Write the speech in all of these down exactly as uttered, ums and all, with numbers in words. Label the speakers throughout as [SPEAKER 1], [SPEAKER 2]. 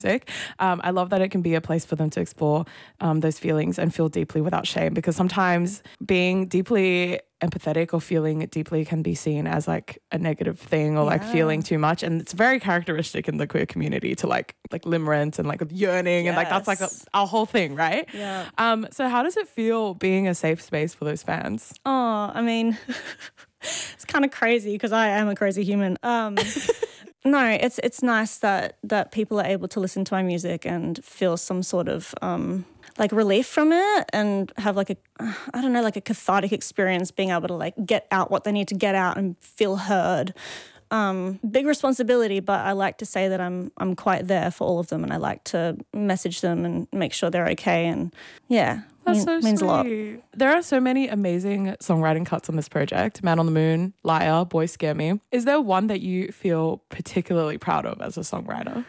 [SPEAKER 1] music. Um, I love that it can be a place for them to explore um, those feelings and feel deeply without shame, because sometimes being deeply empathetic or feeling deeply can be seen as like a negative thing or yeah. like feeling too much, and it's very characteristic in the queer community to like like limerence and like yearning yes. and like that's like a, our whole thing, right?
[SPEAKER 2] Yeah.
[SPEAKER 1] Um. So how does it feel being a safe space for those fans?
[SPEAKER 2] Oh, I mean, it's kind of crazy because I am a crazy human. Um. No, it's it's nice that that people are able to listen to my music and feel some sort of um, like relief from it and have like a, I don't know, like a cathartic experience, being able to like get out what they need to get out and feel heard. Um, big responsibility, but I like to say that I'm I'm quite there for all of them, and I like to message them and make sure they're okay. And yeah,
[SPEAKER 1] that's
[SPEAKER 2] mean,
[SPEAKER 1] so
[SPEAKER 2] means
[SPEAKER 1] sweet.
[SPEAKER 2] a lot.
[SPEAKER 1] There are so many amazing songwriting cuts on this project. Man on the Moon, Liar, Boys Scare Me. Is there one that you feel particularly proud of as a songwriter?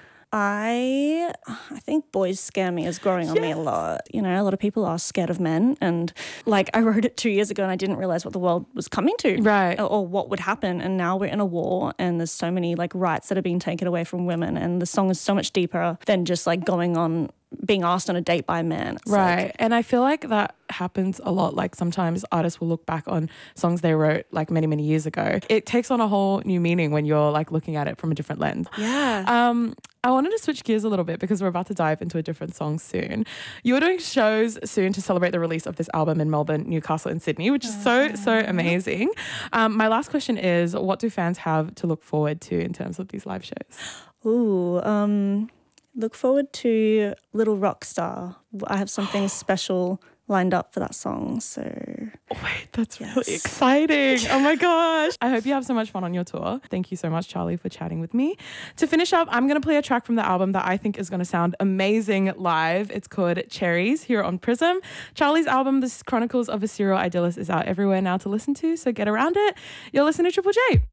[SPEAKER 2] I I think Boys Scare Me is growing on yes. me a lot. You know, a lot of people are scared of men, and like I wrote it two years ago and I didn't realize what the world was coming to,
[SPEAKER 1] right?
[SPEAKER 2] Or, or what would happen. And now we're in a war, and there's so many like rights that are being taken away from women, and the song is so much deeper than just like going on being asked on a date by a man. It's
[SPEAKER 1] right.
[SPEAKER 2] Like,
[SPEAKER 1] and I feel like that happens a lot. Like sometimes artists will look back on songs they wrote like many, many years ago. It takes on a whole new meaning when you're like looking at it from a different lens.
[SPEAKER 2] Yeah.
[SPEAKER 1] Um, I wanted to switch gears a little bit because we're about to dive into a different song soon. You're doing shows soon to celebrate the release of this album in Melbourne, Newcastle and Sydney, which is so, so amazing. Um, my last question is, what do fans have to look forward to in terms of these live shows?
[SPEAKER 2] Ooh, um... look forward to Little Rockstar. I have something special lined up for that song. So
[SPEAKER 1] oh, wait, that's
[SPEAKER 2] yes.
[SPEAKER 1] really exciting. Oh my gosh. I hope you have so much fun on your tour. Thank you so much, Charlie, for chatting with me. To finish up, I'm going to play a track from the album that I think is going to sound amazing live. It's called Cherries here on Prism. Charlie's album, The Chronicles of a Serial Idyllist, is out everywhere now to listen to, so get around it. You're listening to Triple J.